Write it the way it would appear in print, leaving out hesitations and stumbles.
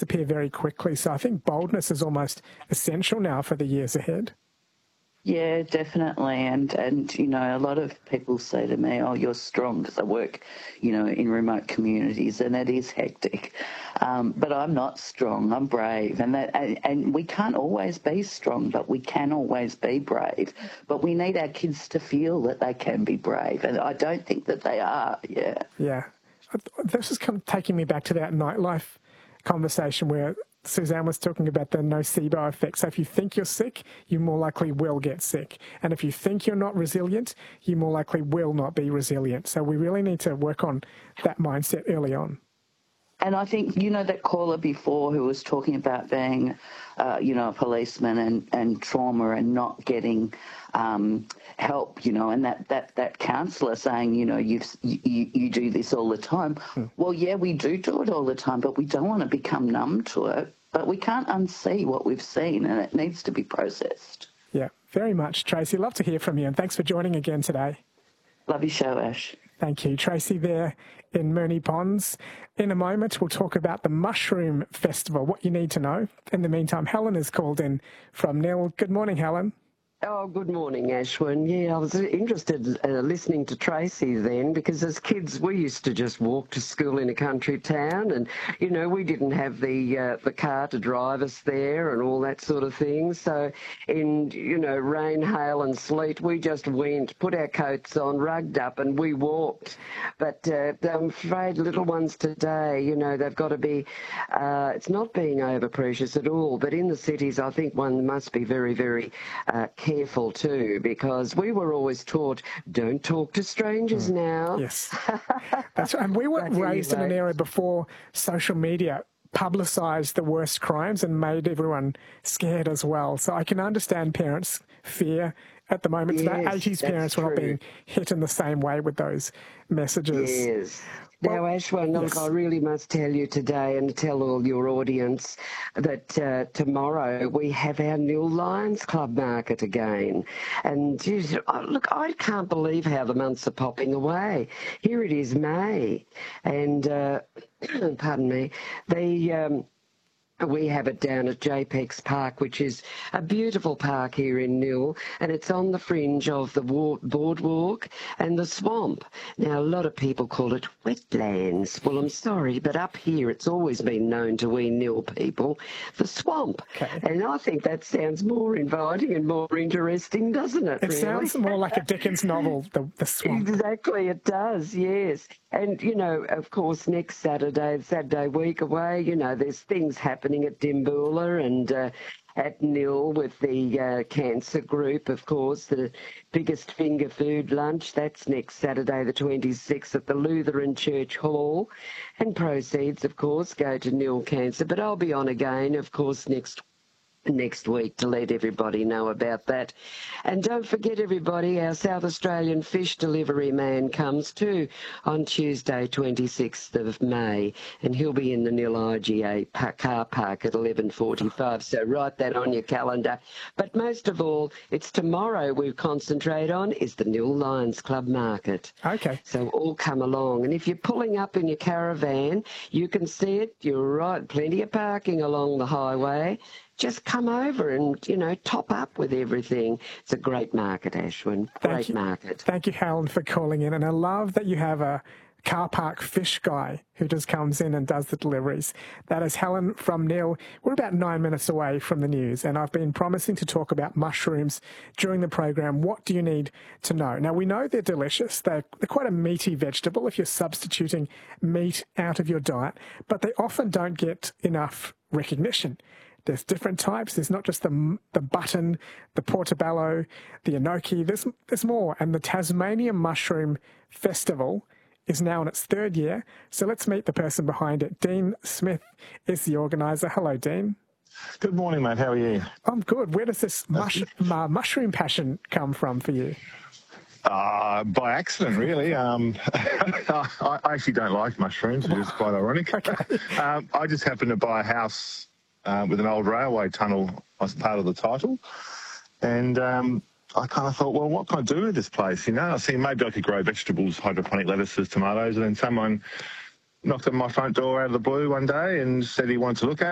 disappear very quickly. So I think boldness is almost essential now for the years ahead. Yeah, definitely. And you know, a lot of people say to me, oh, you're strong, because I work, you know, in remote communities, and it is hectic. But I'm not strong. I'm brave. And we can't always be strong, but we can always be brave. But we need our kids to feel that they can be brave. And I don't think that they are. Yeah. Yeah. This is kind of taking me back to that nightlife conversation where Suzanne was talking about the nocebo effect. So if you think you're sick, you more likely will get sick. And if you think you're not resilient, you more likely will not be resilient. So we really need to work on that mindset early on. And I think, you know, that caller before who was talking about being, you know, a policeman and trauma and not getting help, you know, and that counsellor saying, you know, you do this all the time. Well, yeah, we do it all the time, but we don't want to become numb to it. But we can't unsee what we've seen, and it needs to be processed. Yeah, very much, Tracy. Love to hear from you, and thanks for joining again today. Love your show, Ash. Thank you. Tracy there in Moonee Ponds. In a moment, we'll talk about the Mushroom Festival, what you need to know. In the meantime, Helen is called in from Nil. Good morning, Helen. Oh, good morning, Ashwin. Yeah, I was interested listening to Tracy then, because as kids we used to just walk to school in a country town, and you know we didn't have the car to drive us there and all that sort of thing. So in rain, hail, and sleet, we just went, put our coats on, rugged up, and we walked. But I'm afraid little ones today, you know, they've got to be. It's not being over precious at all, but in the cities, I think one must be very, very careful too, because we were always taught, don't talk to strangers now. Yes, that's right. And we were raised in an era before social media publicised the worst crimes and made everyone scared as well. So I can understand parents' fear at the moment. Yes, that 80s parents were not being hit in the same way with those messages. Yes. Now, Ashwin, look, I really must tell you today and tell all your audience that tomorrow we have our Nil Lions Club market again. And geez, look, I can't believe how the months are popping away. Here it is May. And, pardon me, we have it down at JPEX Park, which is a beautiful park here in Nil, and it's on the fringe of the boardwalk and the swamp. Now, a lot of people call it wetlands. Well, I'm sorry, but up here it's always been known to we Nil people, the swamp. Okay. And I think that sounds more inviting and more interesting, doesn't it? It sounds more like a Dickens novel, the swamp. Exactly, it does, yes. And, you know, of course, next Saturday week away, you know, there's things happening at Dimboola and at Nil with the cancer group, of course, the biggest finger food lunch. That's next Saturday the 26th at the Lutheran Church Hall. And proceeds, of course, go to Nil Cancer. But I'll be on again, of course, next week to let everybody know about that. And don't forget, everybody, our South Australian fish delivery man comes too on Tuesday 26th of May, and he'll be in the Nil IGA car park at 11:45, so write that on your calendar. But most of all, it's tomorrow we concentrate on is the Nil Lions Club market. Okay. So all come along, and if you're pulling up in your caravan, you can see it. You're right, plenty of parking along the highway. Just come over and, you know, top up with everything. It's a great market, Ashwin. Great market. Thank you, Helen, for calling in. And I love that you have a car park fish guy who just comes in and does the deliveries. That is Helen from Nil. We're about 9 minutes away from the news, and I've been promising to talk about mushrooms during the program. What do you need to know? Now, we know they're delicious. They're quite a meaty vegetable if you're substituting meat out of your diet, but they often don't get enough recognition. There's different types. There's not just the button, the portobello, the enoki. There's more. And the Tasmanian Mushroom Festival is now in its third year. So let's meet the person behind it. Dean Smith is the organiser. Hello, Dean. Good morning, mate. How are you? I'm good. Where does this mushroom passion come from for you? By accident, really. I actually don't like mushrooms, which is quite ironic. Okay. I just happened to buy a house with an old railway tunnel as part of the title. And I kind of thought, well, what can I do with this place? You know, I think maybe I could grow vegetables, hydroponic lettuces, tomatoes. And then someone knocked on my front door out of the blue one day and said he wanted to look at it.